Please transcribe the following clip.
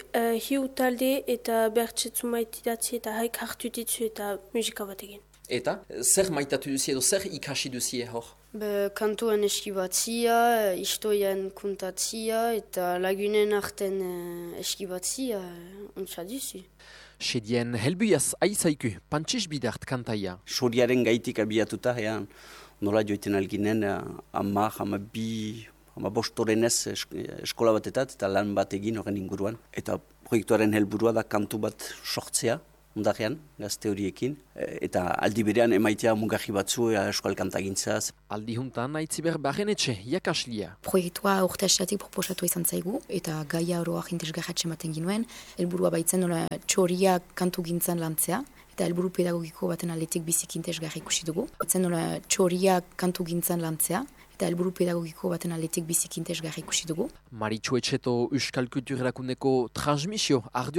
hiu talde eta bertsetzu maitidatzi eta haik hartutitzu eta musika bat egin. Eta, zer maitatu duzie edo zer ikasi duzie hor? Kantoan eskibatzia, historian kontatzia eta lagunen arten eskibatzia ontsa duzu. Sedien helbuiaz aizaiku, Pantxis Bidart kantaia. Soriaren gaitik abiatuta, nola joiten alginen, bostorenez eskola batetat eta lan bat egin horren inguruan. Eta proiektuaren helburua da kantu bat sortzea, ondarean, gazte horiekin, eta aldi berean emaitea mugarri batzu eskual kantagintzaz. Aldi juntan aitziber barrenetxe, jakaslia. Proiektua urte asiatik proposatu izan zaigu, eta gaia oroak interesgarratxe maten ginuen, helburua baitzen nola txoria kantu gintzan lantzea, eta helburu pedagogiko baten aldetik biziki interesgarri ikusi dugu. Baitzen nola txoria kantu gintzan lantzea, eta helburu pedagogiko baten aldetik biziki interesgarri ikusi dugu. Maritxu Etxeto Euskal Kultur Erakundeko transmisio